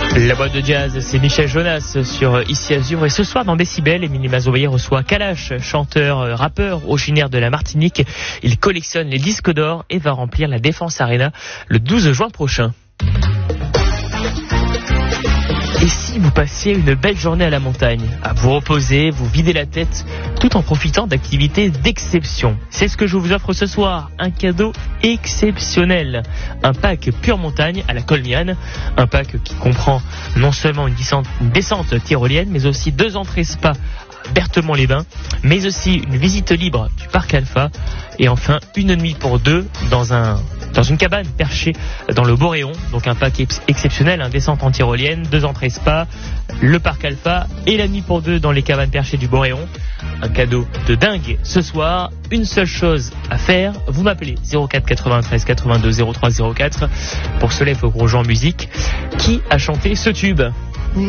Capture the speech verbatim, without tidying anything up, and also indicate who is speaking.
Speaker 1: La boîte de jazz, c'est Michel Jonas sur Ici Azur. Et ce soir dans Décibel, Émilie Mazoyer reçoit Kalash, chanteur, rappeur originaire de la Martinique. Il collectionne les disques d'or et va remplir la Défense Arena le douze juin prochain. Et si vous passiez une belle journée à la montagne, à vous reposer, vous vider la tête, tout en profitant d'activités d'exception? C'est ce que je vous offre ce soir, un cadeau exceptionnel. Un pack pure montagne à la Colmiane, un pack qui comprend non seulement une descente, une descente tyrolienne, mais aussi deux entrées spa à Berthemont-les-Bains, mais aussi une visite libre du parc Alpha, et enfin une nuit pour deux dans un... dans une cabane perchée dans le Boréon. Donc un pack ex- exceptionnel, un descente en tyrolienne, deux entrées spa, le parc Alpha et la nuit pour deux dans les cabanes perchées du Boréon. Un cadeau de dingue ce soir. Une seule chose à faire, vous m'appelez zéro quatre quatre-vingt-treize quatre-vingt-deux zéro trois zéro quatre. Pour cela, il faut qu'on joue en musique. Qui a chanté ce tube ?